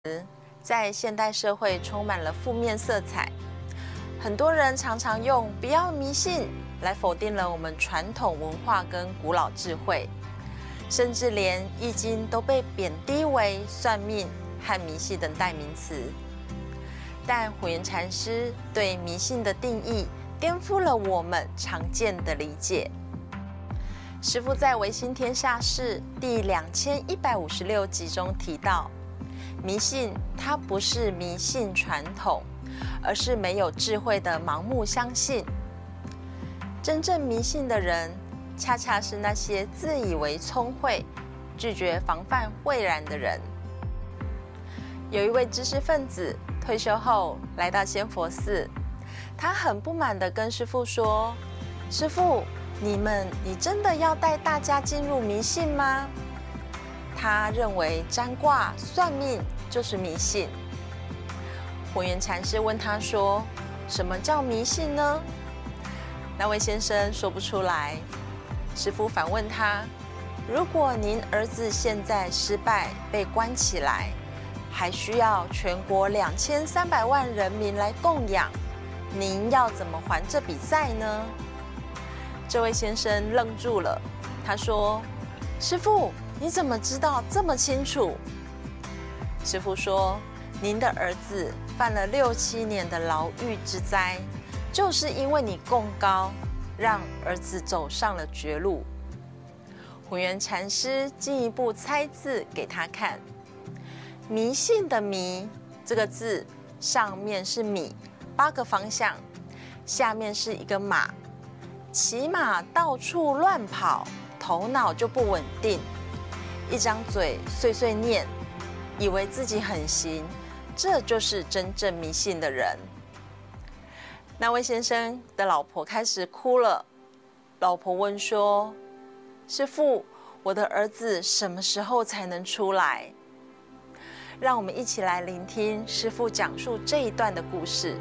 在现代社会充满了负面色彩，很多人常常用"不要迷信"来否定了我们传统文化跟古老智慧，甚至连易经都被贬低为算命和迷信等代名词。但虎岩禅师对迷信的定义颠覆了我们常见的理解。师父在《唯心天下事》第2156集中提到，迷信它不是迷信传统，而是没有智慧的盲目相信。真正迷信的人，恰恰是那些自以为聪慧、拒绝防范未然的人。有一位知识分子退休后来到仙佛寺，他很不满地跟师父说："师父，你真的要带大家进入迷信吗？"他认为占卦算命就是迷信。虎岩禅师问他说："什么叫迷信呢？"那位先生说不出来。师父反问他："如果您儿子现在失败被关起来，还需要全国2300万人民来供养，您要怎么还这笔债呢？"这位先生愣住了，他说："师父，你怎么知道这么清楚？"师父说："您的儿子犯了6、7年的牢狱之灾，就是因为你供高，让儿子走上了绝路。"虎岩禅师进一步猜字给他看，迷信的迷这个字，上面是米8个方向，下面是一个马，骑马到处乱跑，头脑就不稳定，一张嘴碎碎念，以为自己很行，这就是真正迷信的人。那位先生的老婆开始哭了，老婆问说："师父，我的儿子什么时候才能出来？"让我们一起来聆听师父讲述这一段的故事。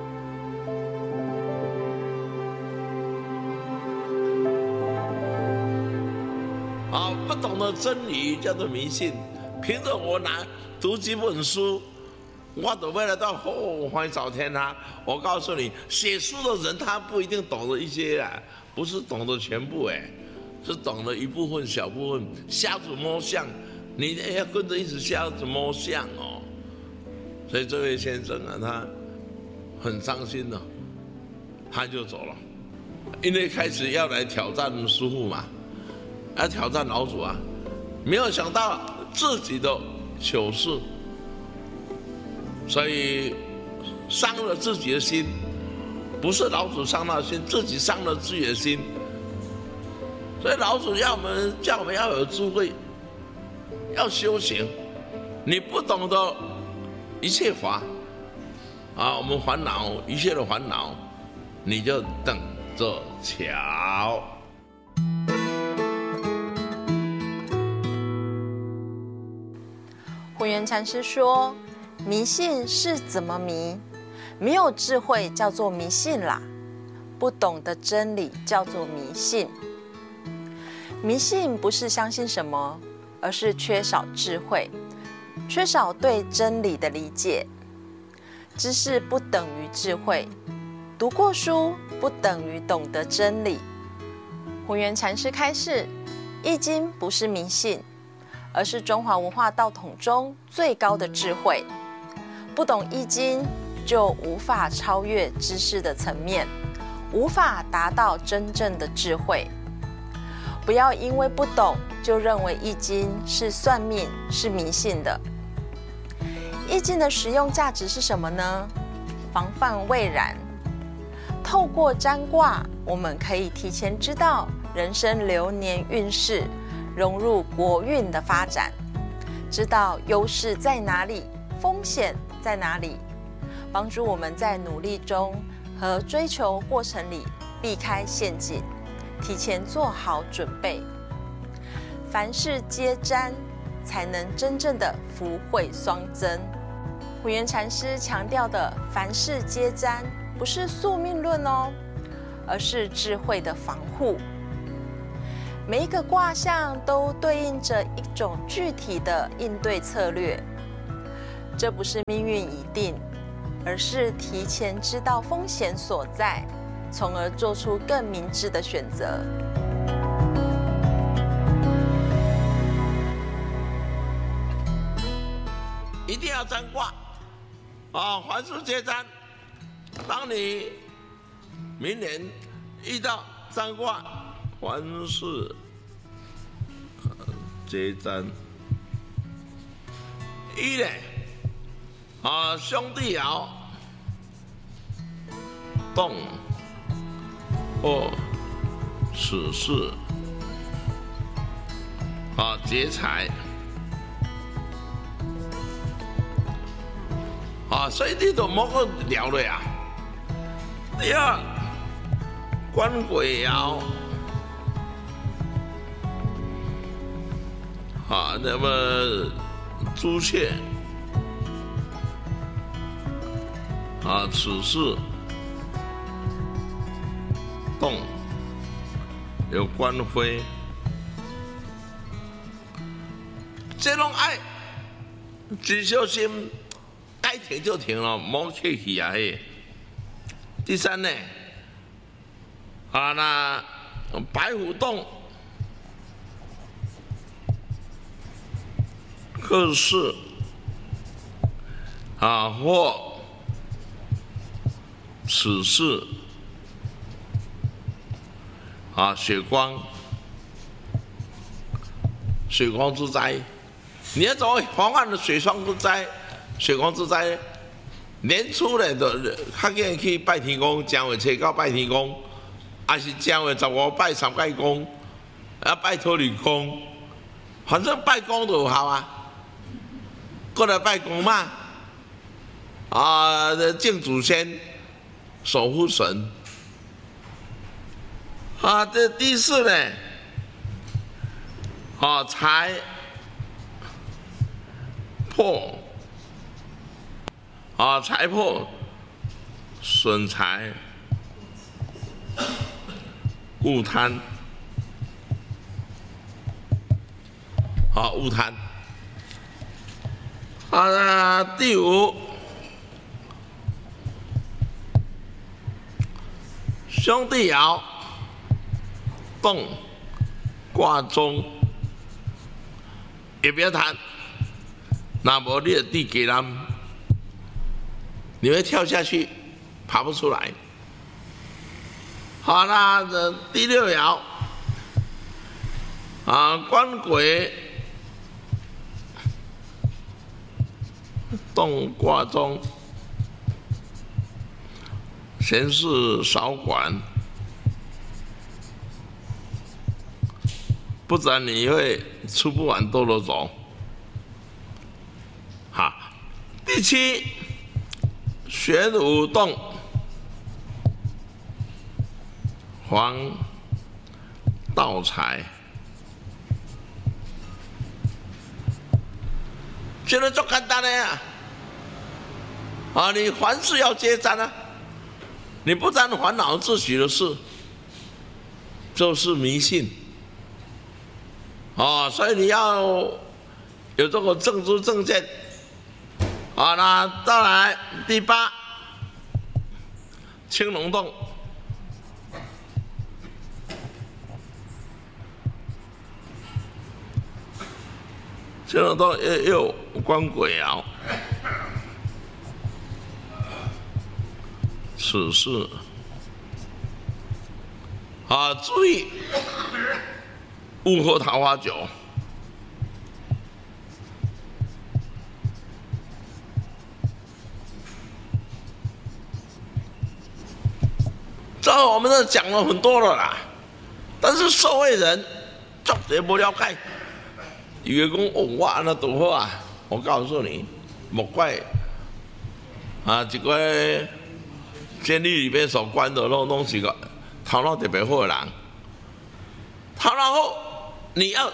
不懂得真理叫做迷信。凭着我读几本书，我都为了到后欢找天啊！我告诉你，写书的人他不一定懂得一些啊，不是懂得全部是懂得一部分小部分。瞎子摸象，你也要跟着一直瞎子摸象哦。所以这位先生啊，他很伤心的，他就走了，因为开始要来挑战师父嘛。要挑战老祖啊，没有想到自己的糗事，所以伤了自己的心，不是老祖伤了心，自己伤了自己的心。所以老祖叫我们要有智慧，要修行。你不懂得一切法我们烦恼一切的烦恼，你就等着瞧。 虎岩禅师说："迷信是怎么迷？没有智慧叫做迷信啦，不懂得真理叫做迷信。迷信不是相信什么，而是缺少智慧，缺少对真理的理解。知识不等于智慧，读过书不等于懂得真理。"虎岩禅师开示，《易经》不是迷信，而是中华文化道统中最高的智慧。不懂易经，就无法超越知识的层面，无法达到真正的智慧。不要因为不懂，就认为易经是算命、是迷信的。易经的实用价值是什么呢？防范未然。透过占卦，我们可以提前知道人生流年运势，融入国运的发展，知道优势在哪里，风险在哪里，帮助我们在努力中和追求过程里避开陷阱，提前做好准备。凡事皆占，才能真正的福慧双增。虎岩禅师强调的凡事皆占，不是宿命论哦，而是智慧的防护。每一个卦象都对应着一种具体的应对策略。 这不是命运已定，而是提前知道风险所在，从而做出更明智的选择。 一定要占卦啊！凡事皆占。当你明年遇到占卦，凡事皆占。一呢，兄弟爻动，二此事劫财。所以你都莫个聊了呀。第二，官鬼爻，那么朱雀，此事动，有官非，这种爱真小心。该停就停了，莫客气啊！嘿。第三呢，那白虎洞克事或此事血光之灾，你要怎么防范血光之灾？血光之灾，年初呢，就较紧去拜天公，正月初九拜天公，还是正月15拜三界公，拜土地公，反正拜公就有效啊。过来拜公嘛，敬祖先，守护神。这第四呢，财破。财破损财，勿贪，勿贪。第五，兄弟爻动卦中，也不要贪，那无你就地给人。你会跳下去，爬不出来。好啦，第六爻官鬼动卦中，闲事少管，不然你会出不完兜着走。好，第七。玄武动，黄道财，觉得就简单了呀！你凡事要皆占啊，你不占烦恼自己的事，就是迷信。所以你要有这个正知正见。那再来第八，青龙洞，青龙洞又有官鬼爻，此事注意勿喝桃花酒。这我们都讲了很多了啦，但是社会人绝对不了解，以为讲我安那多好啊！我告诉你，莫怪一个监狱里面所关的拢是个头脑特别好的人，头脑好，你要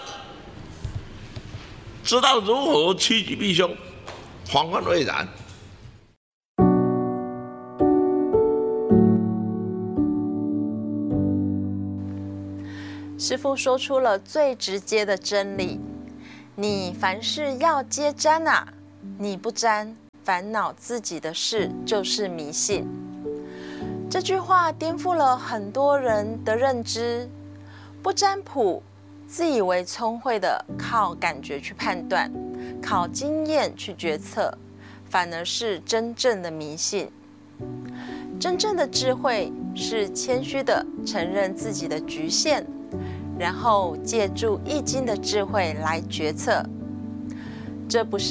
知道如何趋吉避凶，防患未然。 师父说出了最直接的真理：你凡事要皆占啊， 你不沾，烦恼自己的事就是迷信。这句话颠覆了很多人的认知，不占卜，自以为聪慧的靠感觉去判断，靠经验去决策，反而是真正的迷信。真正的智慧是谦虚的承认自己的局限，然后借助易经的智慧来决策。这不是